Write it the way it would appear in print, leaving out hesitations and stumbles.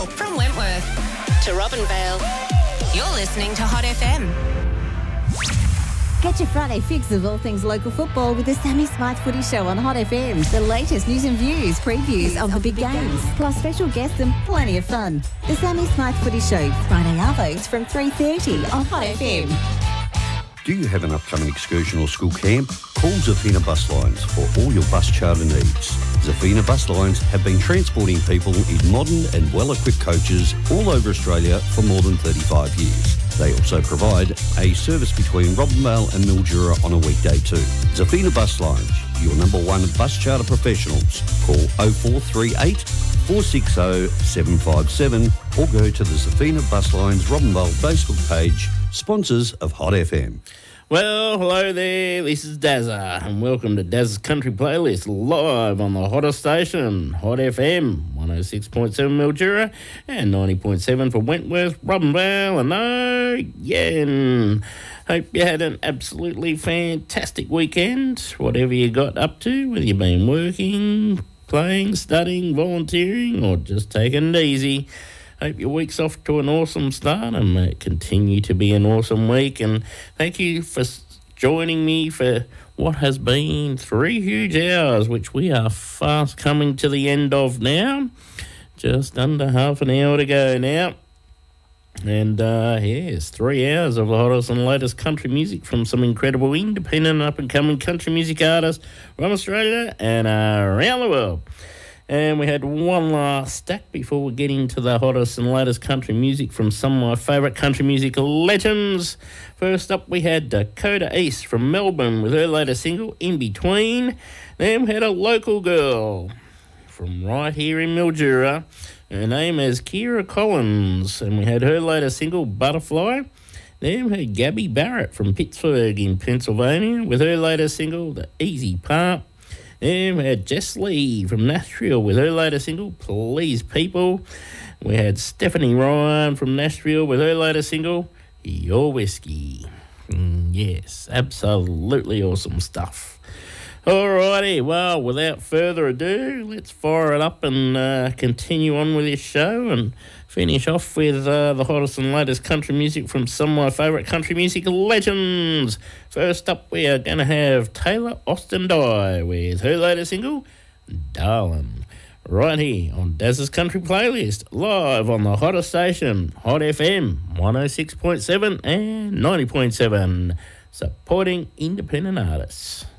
from Wentworth to Robinvale. You're listening to Hot FM. Get your Friday fix of all things local football with the Sammy Smythe Footy Show on Hot FM. The latest news and views, previews of the big games, plus special guests and plenty of fun. The Sammy Smythe Footy Show, Friday arvos from 3:30 on Hot FM. Do you have an upcoming excursion or school camp? Call Zafina Bus Lines for all your bus charter needs. Zafina Bus Lines have been transporting people in modern and well-equipped coaches all over Australia for more than 35 years. They also provide a service between Robinvale and Mildura on a weekday too. Zafina Bus Lines, your number one bus charter professionals. Call 0438 460 757 or go to the Zafina Bus Lines Robinvale Facebook page, sponsors of Hot FM. Well, hello there, this is Dazza, and welcome to Dazza's Country Playlist, live on the hottest station, Hot FM, 106.7 Mildura and 90.7 for Wentworth, Robinvale, and again. Hope you had an absolutely fantastic weekend, whatever you got up to, whether you've been working, playing, studying, volunteering, or just taking it easy. Hope your week's off to an awesome start and may it continue to be an awesome week. And thank you for joining me for what has been 3 huge hours, which we are fast coming to the end of now. Just under half an hour to go now. And, yes, 3 hours of the hottest and latest country music from some incredible independent up-and-coming country music artists from Australia and around the world. And we had one last stack before we get into the hottest and latest country music from some of my favourite country music legends. First up, we had Dakota East from Melbourne with her latest single, In Between. Then we had a local girl from right here in Mildura. Her name is Kira Collins, and we had her latest single, Butterfly. Then we had Gabby Barrett from Pittsburgh in Pennsylvania with her latest single, The Easy Part. Then we had Jess Lee from Nashville with her latest single, Please People. We had Stephanie Ryan from Nashville with her latest single, Your Whiskey. Yes, absolutely awesome stuff. Alrighty, well, without further ado, let's fire it up and continue on with this show and finish off with the hottest and latest country music from some of my favourite country music legends. First up, we are going to have Taylor Austin Dye with her latest single, Darlin', right here on Dazza's Country Playlist, live on the hottest station, Hot FM, 106.7 and 90.7, supporting independent artists.